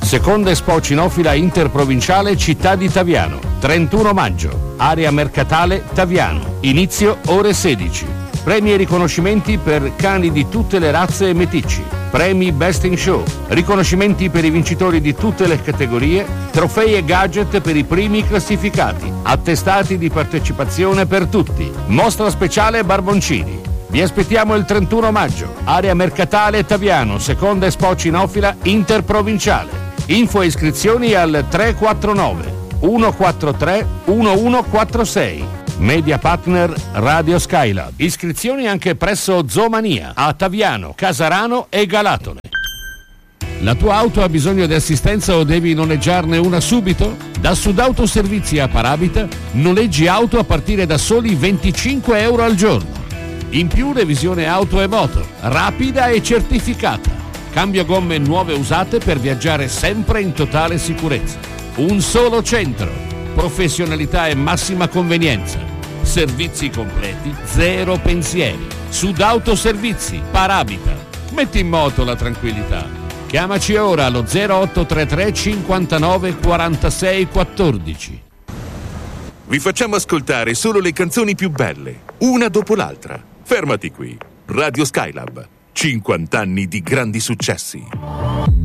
Seconda Expo Cinofila Interprovinciale Città di Taviano, 31 maggio, area mercatale Taviano, inizio ore 16. Premi e riconoscimenti per cani di tutte le razze e meticci, premi Best in Show, riconoscimenti per i vincitori di tutte le categorie, trofei e gadget per i primi classificati, attestati di partecipazione per tutti, mostra speciale Barboncini. Vi aspettiamo il 31 maggio, area mercatale Taviano, seconda Expo Cinofila Interprovinciale. Info e iscrizioni al 349 143 1146. Media partner Radio Skylab. Iscrizioni anche presso Zoomania a Taviano, Casarano e Galatone. La tua auto ha bisogno di assistenza o devi noleggiarne una subito? Da Sudauto Servizi a Parabita noleggi auto a partire da soli 25 euro al giorno. In più revisione auto e moto, rapida e certificata. Cambio gomme nuove usate per viaggiare sempre in totale sicurezza. Un solo centro, professionalità e massima convenienza. Servizi completi, zero pensieri. Sudauto Servizi, Parabita. Metti in moto la tranquillità. Chiamaci ora allo 0833 59 46 14. Vi facciamo ascoltare solo le canzoni più belle, una dopo l'altra. Fermati qui. Radio Skylab. 50 anni di grandi successi.